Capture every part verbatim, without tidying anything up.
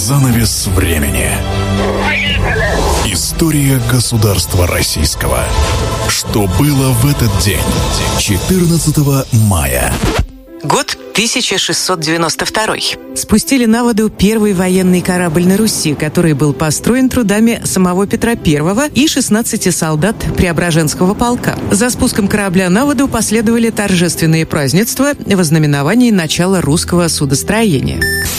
Занавес времени. История государства российского. Что было в этот день? четырнадцатого мая. Год тысяча шестьсот девяносто второй. Спустили на воду первый военный корабль на Руси, который был построен трудами самого Петра Первого и шестнадцати солдат Преображенского полка. За спуском корабля на воду последовали торжественные празднества в ознаменовании начала русского судостроения.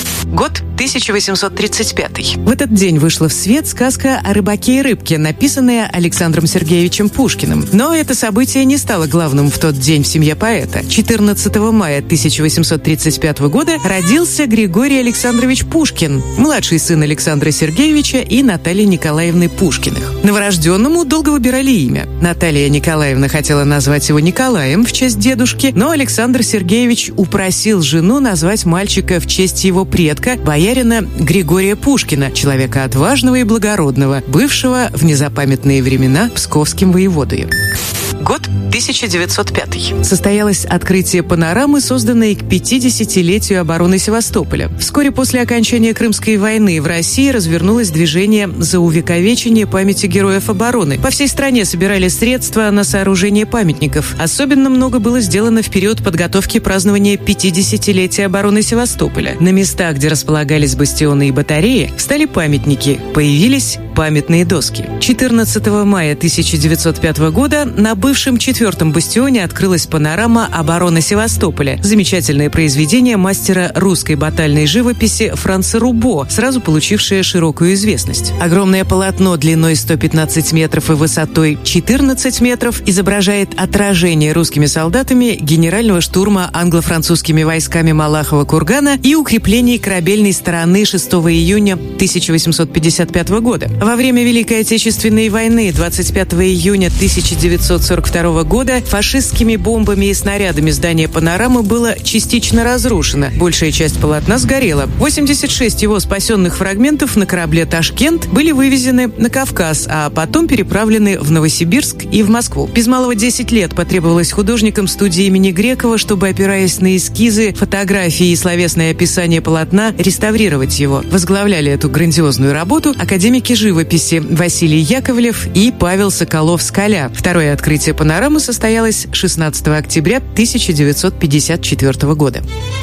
Год тысяча восемьсот тридцать пятый. В этот день вышла в свет сказка о рыбаке и рыбке, написанная Александром Сергеевичем Пушкиным. Но это событие не стало главным в тот день в семье поэта. четырнадцатого мая тысяча восемьсот тридцать пятого года родился Григорий Александрович Пушкин, младший сын Александра Сергеевича и Натальи Николаевны Пушкиных. Новорожденному долго выбирали имя. Наталья Николаевна хотела назвать его Николаем в честь дедушки, но Александр Сергеевич упросил жену назвать мальчика в честь его предка, боярина Григория Пушкина, человека отважного и благородного, бывшего в незапамятные времена псковским воеводою. Год тысяча девятьсот пятый. Состоялось открытие панорамы, созданной к пятидесятилетию обороны Севастополя. Вскоре после окончания Крымской войны в России развернулось движение за увековечение памяти героев обороны. По всей стране собирали средства на сооружение памятников. Особенно много было сделано в период подготовки празднования пятидесятилетия обороны Севастополя. На местах, где располагались бастионы и батареи, встали памятники, появились памятные доски. четырнадцатого мая тысяча девятьсот пятого года на бывшем четвертом бастионе открылась панорама обороны Севастополя. Замечательное произведение мастера русской батальной живописи Франца Рубо, сразу получившее широкую известность. Огромное полотно длиной сто пятнадцать метров и высотой четырнадцать метров изображает отражение русскими солдатами генерального штурма англо-французскими войсками Малахова кургана и укреплений корабельной стороны шестого июня тысяча восемьсот пятьдесят пятого года. Во время Великой Отечественной войны двадцать пятого июня тысяча девятьсот сорок второго года фашистскими бомбами и снарядами здание панорамы было частично разрушено. Большая часть полотна сгорела. восемьдесят шесть его спасенных фрагментов на корабле «Ташкент» были вывезены на Кавказ, а потом переправлены в Новосибирск и в Москву. Без малого десять лет потребовалось художникам студии имени Грекова, чтобы, опираясь на эскизы, фотографии и словесное описание полотна, реставрировать его. Возглавляли эту грандиозную работу академики живописи Василий Яковлев и Павел Соколов-Скаля. Второе открытие панорамы состоялось шестнадцатого октября тысяча девятьсот пятьдесят четвертого года.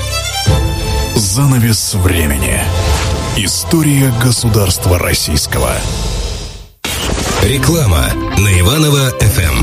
Занавес времени. История государства российского. Реклама на Иваново эф эм.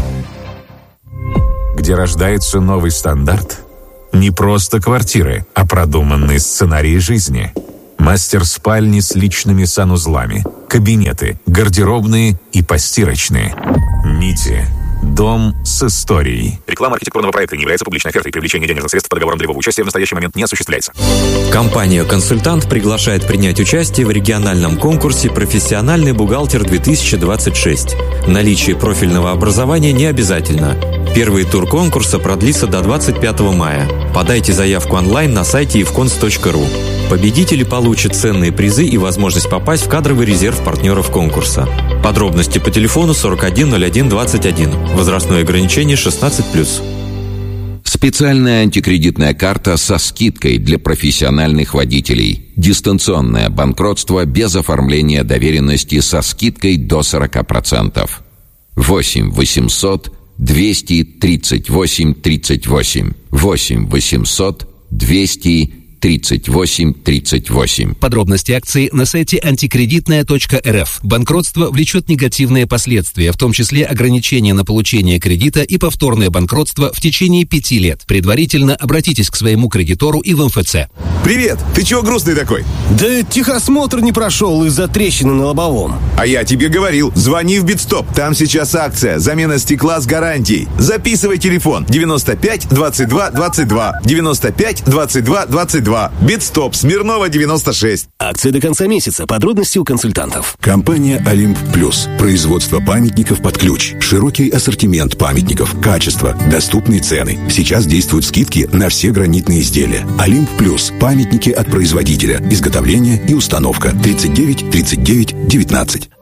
Где рождается новый стандарт? Не просто квартиры, а продуманный сценарий жизни. Мастер-спальни с личными санузлами, кабинеты, гардеробные и постирочные. Нити. Дом с историей. Реклама архитектурного проекта не является публичной офертой. Привлечение денежных средств по договорам долевого участия в настоящий момент не осуществляется. Компания «Консультант» приглашает принять участие в региональном конкурсе «Профессиональный бухгалтер-две тысячи двадцать шесть». Наличие профильного образования не обязательно. Первый тур конкурса продлится до двадцать пятого мая. Подайте заявку онлайн на сайте ивконс точка ру. Победители получат ценные призы и возможность попасть в кадровый резерв партнеров конкурса. Подробности по телефону сорок один ноль один двадцать один. Возрастное ограничение шестнадцать плюс. Специальная антикредитная карта со скидкой для профессиональных водителей. Дистанционное банкротство без оформления доверенности со скидкой до сорок процентов. восемь восемьсот двести тридцать восемь тридцать восемь. восемь восемьсот двести тридцать восемь тридцать восемь. Подробности акции на сайте антикредитная точка эр эф. Банкротство влечет негативные последствия, в том числе ограничения на получение кредита и повторное банкротство в течение пяти лет. Предварительно обратитесь к своему кредитору и в эм эф цэ. Привет! Ты чего грустный такой? Да техосмотр не прошел из-за трещины на лобовом. А я тебе говорил, звони в Битстоп. Там сейчас акция. Замена стекла с гарантией. Записывай телефон. девяносто пять двадцать два двадцать два. девяносто пять двадцать два двадцать два. Битстоп. Смирнова девяносто шесть. Акция до конца месяца. Подробности у консультантов. Компания «Олимп Плюс». Производство памятников под ключ. Широкий ассортимент памятников. Качество. Доступные цены. Сейчас действуют скидки на все гранитные изделия. «Олимп Плюс». Памятники от производителя. Изготовление и установка. тридцать девять тридцать девять девятнадцать.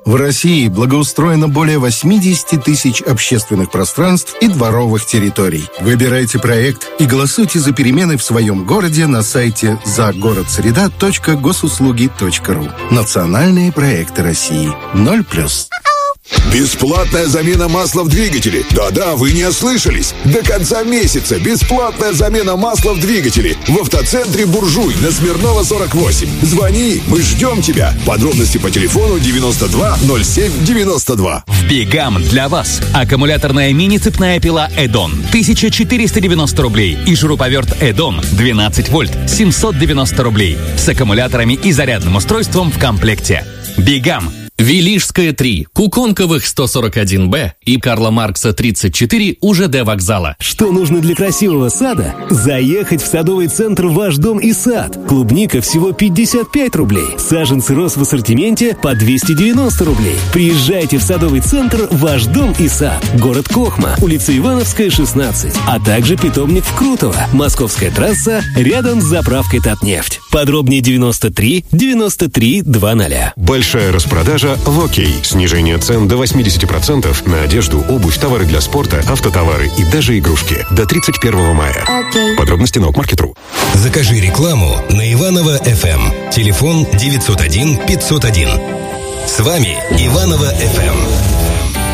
В России благоустроено более восемьдесят тысяч общественных пространств и дворовых территорий. Выбирайте проект и голосуйте за перемены в своем городе на сайте загородсреда точка госуслуги точка ру. Национальные проекты России. Ноль плюс. Бесплатная замена масла в двигателе. Да-да, вы не ослышались. До конца месяца бесплатная замена масла в двигателе в автоцентре «Буржуй» на Смирнова сорок восемь. Звони, мы ждем тебя. Подробности по телефону девяносто два ноль семь девяносто два. В Бигам для вас аккумуляторная мини-цепная пила «Эдон» тысяча четыреста девяносто рублей и шуруповерт «Эдон» двенадцать вольт семьсот девяносто рублей с аккумуляторами и зарядным устройством в комплекте. Бигам. Велишская три, Куконковых сто сорок один бэ и Карла Маркса тридцать четыре у ЖД вокзала. Что нужно для красивого сада? Заехать в садовый центр «Ваш дом и сад». Клубника всего пятьдесят пять рублей. Саженцы роз в ассортименте по двести девяносто рублей. Приезжайте в садовый центр «Ваш дом и сад». Город Кохма, улица Ивановская, шестнадцать. А также питомник в Крутово. Московская трасса рядом с заправкой «Татнефть». Подробнее девяносто три девяносто три двадцать. Большая распродажа в ОК. Снижение цен до восемьдесят процентов на одежду, обувь, товары для спорта, автотовары и даже игрушки. До тридцать первого мая. Okay. Подробности на окмаркет точка ру. Закажи рекламу на Иваново эф эм. Телефон девятьсот один пятьсот один. С вами Иваново эф эм.